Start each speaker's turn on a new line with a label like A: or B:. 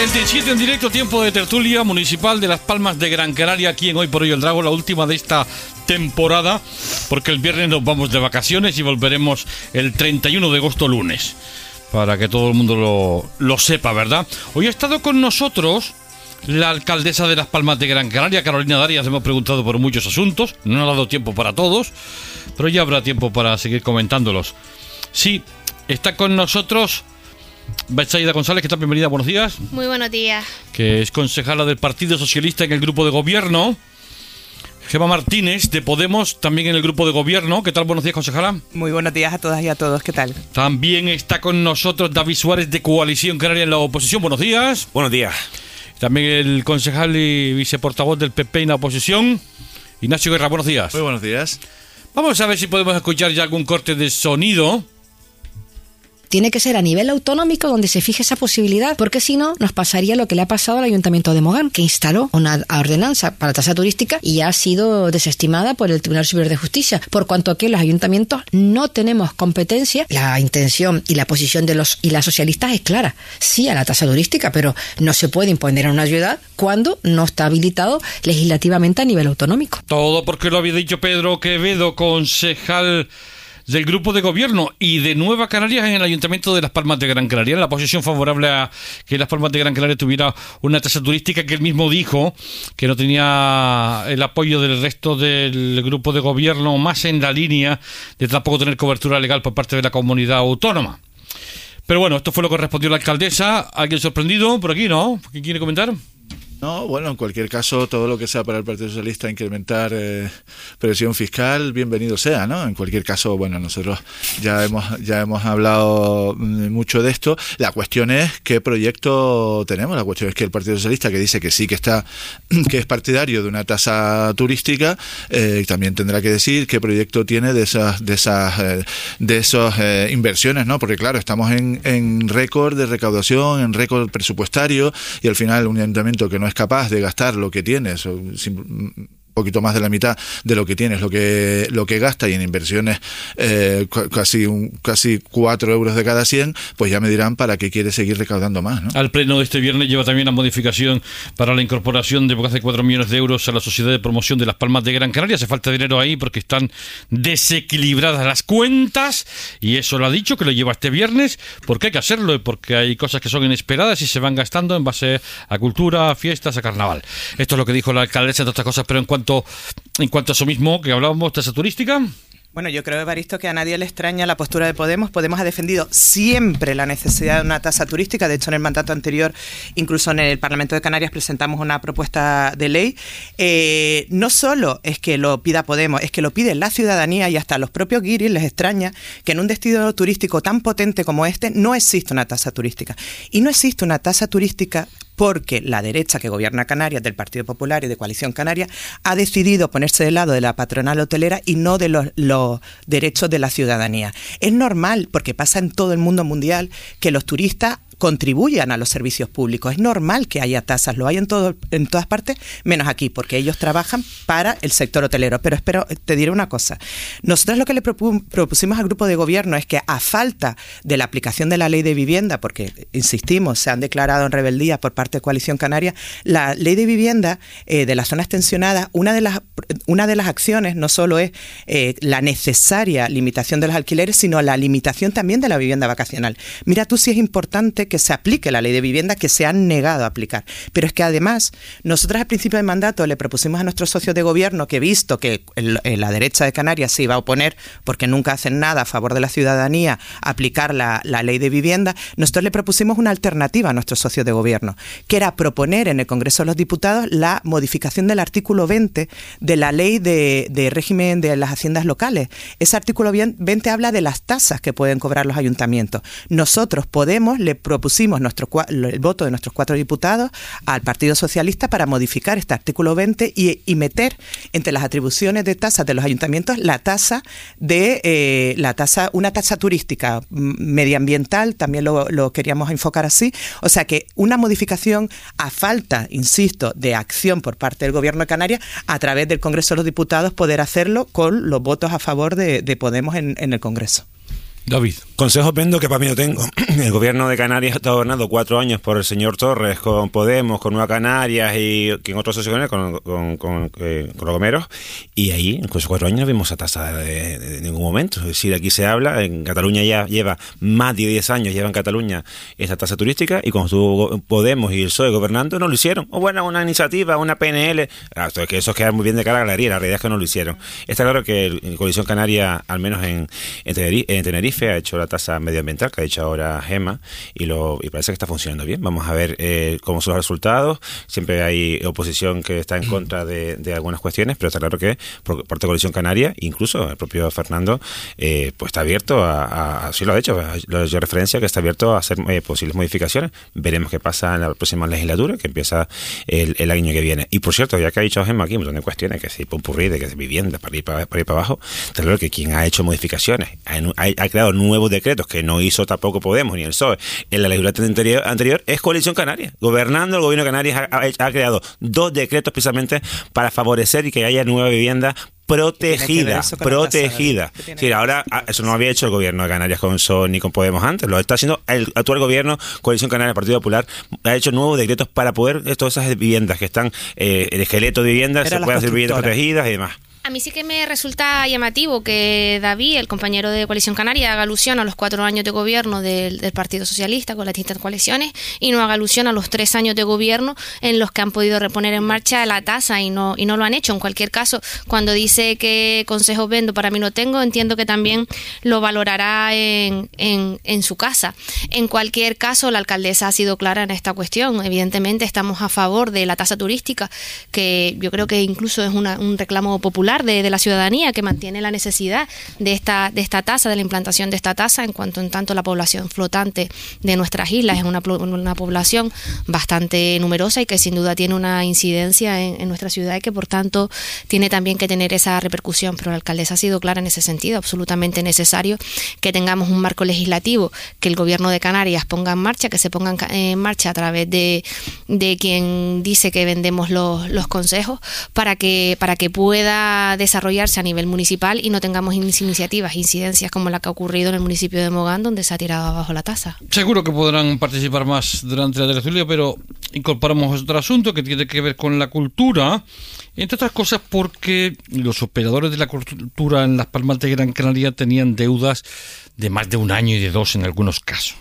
A: 9:37 en directo, tiempo de tertulia municipal de Las Palmas de Gran Canaria, aquí en Hoy por Hoy el Drago, la última de esta temporada, porque el viernes nos vamos de vacaciones y volveremos el 31 de agosto, lunes, para que todo el mundo lo sepa, ¿verdad? Hoy ha estado con nosotros la alcaldesa de Las Palmas de Gran Canaria, Carolina Darias. Hemos preguntado por muchos asuntos, no ha dado tiempo para todos, pero ya habrá tiempo para seguir comentándolos. Sí, está con nosotros Betsaida González. ¿Qué tal? Bienvenida, buenos días.
B: Muy buenos días.
A: Que es concejala del Partido Socialista en el grupo de gobierno. Gemma Martínez, de Podemos, también en el grupo de gobierno. ¿Qué tal? Buenos días, concejala.
C: Muy buenos días a todas y a todos. ¿Qué tal?
A: También está con nosotros David Suárez, de Coalición Canaria en la oposición. Buenos días.
D: Buenos días.
A: También el concejal y viceportavoz del PP en la oposición, Ignacio Guerra. Buenos días.
D: Muy buenos días.
A: Vamos a ver si podemos escuchar ya algún corte de sonido.
E: Tiene que ser a nivel autonómico donde se fije esa posibilidad, porque si no, nos pasaría lo que le ha pasado al Ayuntamiento de Mogán, que instaló una ordenanza para tasa turística y ha sido desestimada por el Tribunal Superior de Justicia, por cuanto que los ayuntamientos no tenemos competencia. La intención y la posición de los y las socialistas es clara, sí a la tasa turística, pero no se puede imponer a una ciudad cuando no está habilitado legislativamente a nivel autonómico.
A: Todo porque lo había dicho Pedro Quevedo, concejal del grupo de gobierno y de Nueva Canarias en el Ayuntamiento de Las Palmas de Gran Canaria, la posición favorable a que Las Palmas de Gran Canaria tuviera una tasa turística, que él mismo dijo que no tenía el apoyo del resto del grupo de gobierno, más en la línea de tampoco tener cobertura legal por parte de la comunidad autónoma. Pero bueno, esto fue lo que respondió la alcaldesa. ¿Alguien sorprendido por aquí, no? ¿Quién quiere comentar?
D: No, bueno, en cualquier caso, todo lo que sea para el Partido Socialista incrementar presión fiscal, bienvenido sea, ¿no? En cualquier caso, bueno, nosotros ya hemos hablado mucho de esto. La cuestión es qué proyecto tenemos. La cuestión es que el Partido Socialista, que dice que sí que es partidario de una tasa turística, también tendrá que decir qué proyecto tiene de esas inversiones, ¿no? Porque claro, estamos en récord de recaudación, en récord presupuestario, y al final un ayuntamiento que no es capaz de gastar lo que tienes, un poquito más de la mitad de lo que tienes, lo que gasta, y en inversiones casi 4 euros de cada 100, pues ya me dirán para qué quiere seguir recaudando más, ¿no?
A: Al pleno de este viernes lleva también la modificación para la incorporación de casi 4 millones de euros a la Sociedad de Promoción de Las Palmas de Gran Canaria. Hace falta dinero ahí porque están desequilibradas las cuentas, y eso lo ha dicho, que lo lleva este viernes porque hay que hacerlo y porque hay cosas que son inesperadas y se van gastando en base a cultura, a fiestas, a carnaval. Esto es lo que dijo la alcaldesa, entre otras cosas. Pero en cuanto a eso mismo que hablábamos, tasa turística.
C: Bueno, yo creo, Evaristo, que a nadie le extraña la postura de Podemos. Podemos ha defendido siempre la necesidad de una tasa turística. De hecho, en el mandato anterior, incluso en el Parlamento de Canarias, presentamos una propuesta de ley. No solo es que lo pida Podemos, es que lo pide la ciudadanía, y hasta a los propios guiris les extraña que en un destino turístico tan potente como este no existe una tasa turística. Y no existe una tasa turística porque la derecha que gobierna Canarias, del Partido Popular y de Coalición Canaria, ha decidido ponerse del lado de la patronal hotelera y no de los derechos de la ciudadanía. Es normal, porque pasa en todo el mundo mundial, que los turistas contribuyan a los servicios públicos. Es normal que haya tasas, lo hay en todas partes, menos aquí, porque ellos trabajan para el sector hotelero. Pero te diré una cosa. Nosotros lo que le propusimos al grupo de gobierno es que, a falta de la aplicación de la ley de vivienda, porque, insistimos, se han declarado en rebeldía por parte de Coalición Canaria, la ley de vivienda de las zonas tensionadas, una de las acciones no solo es la necesaria limitación de los alquileres, sino la limitación también de la vivienda vacacional. Mira tú si es importante que se aplique la ley de vivienda, que se han negado a aplicar. Pero es que además, nosotros al principio del mandato le propusimos a nuestros socios de gobierno que, visto que la derecha de Canarias se iba a oponer porque nunca hacen nada a favor de la ciudadanía, a aplicar la ley de vivienda, nosotros le propusimos una alternativa a nuestros socios de gobierno, que era proponer en el Congreso de los Diputados la modificación del artículo 20 de la ley de régimen de las haciendas locales. Ese artículo 20 habla de las tasas que pueden cobrar los ayuntamientos. Nosotros, Podemos, le propusimos el voto de nuestros 4 diputados al Partido Socialista para modificar este artículo 20 y meter entre las atribuciones de tasas de los ayuntamientos una tasa turística medioambiental, también lo queríamos enfocar así. O sea que una modificación, a falta, insisto, de acción por parte del Gobierno de Canarias, a través del Congreso de los Diputados, poder hacerlo con los votos a favor de Podemos en el Congreso.
A: David.
B: Consejos vendo que para mí no tengo. El gobierno de Canarias ha estado gobernado 4 años por el señor Torres, con Podemos, con Nueva Canarias y en otras asociaciones con los gomeros, y ahí en esos 4 años no vimos esa tasa de ningún momento. Es decir, aquí se habla, en Cataluña ya lleva más de 10 años, lleva en Cataluña esta tasa turística, y cuando estuvo Podemos y el PSOE gobernando no lo hicieron. O bueno, una iniciativa, una PNL, que eso queda muy bien de cara a la galería, la realidad es que no lo hicieron. Está claro que Coalición Canaria, al menos en Tenerife, ha hecho la tasa medioambiental que ha dicho ahora Gemma, y parece que está funcionando bien. Vamos a ver cómo son los resultados. Siempre hay oposición que está en contra de algunas cuestiones, pero está claro que por parte de Coalición Canaria, incluso el propio Fernando, pues está abierto así lo ha hecho referencia, que está abierto a hacer posibles modificaciones. Veremos qué pasa en la próxima legislatura, que empieza el año que viene. Y por cierto, ya que ha dicho Gemma aquí un montón de cuestiones, que si popurrí, de que es vivienda, para ir para abajo, está claro que quien ha hecho modificaciones, ha creado nuevos decretos que no hizo tampoco Podemos ni el PSOE en la legislatura anterior, es Coalición Canaria. Gobernando, el gobierno de Canarias ha creado 2 decretos precisamente para favorecer y que haya nueva vivienda protegida. Sí, ahora eso no lo había hecho el gobierno de Canarias con PSOE ni con Podemos antes, lo está haciendo el actual gobierno, Coalición Canaria, Partido Popular, ha hecho nuevos decretos para poder, todas esas viviendas que están, el esqueleto de viviendas, se pueden hacer viviendas protegidas y demás.
F: A mí sí que me resulta llamativo que David, el compañero de Coalición Canaria, haga alusión a los 4 años de gobierno del Partido Socialista con las distintas coaliciones, y no haga alusión a los 3 años de gobierno en los que han podido reponer en marcha la tasa y no lo han hecho. En cualquier caso, cuando dice que consejos vendo, para mí no tengo, entiendo que también lo valorará en su casa. En cualquier caso, la alcaldesa ha sido clara en esta cuestión. Evidentemente estamos a favor de la tasa turística, que yo creo que incluso es un reclamo popular de la ciudadanía, que mantiene la necesidad de esta tasa, de la implantación de esta tasa, en tanto la población flotante de nuestras islas es una población bastante numerosa y que sin duda tiene una incidencia en nuestra ciudad, y que por tanto tiene también que tener esa repercusión. Pero la alcaldesa ha sido clara en ese sentido, absolutamente necesario que tengamos un marco legislativo, que el gobierno de Canarias ponga en marcha, que se ponga en marcha a través de quien dice que vendemos los consejos, para que pueda desarrollarse a nivel municipal y no tengamos incidencias como la que ha ocurrido en el municipio de Mogán, donde se ha tirado abajo la tasa.
A: Seguro que podrán participar más durante la tertulia, pero incorporamos otro asunto que tiene que ver con la cultura, entre otras cosas porque los operadores de la cultura en Las Palmas de Gran Canaria tenían deudas de más de 1 año y de 2 en algunos casos.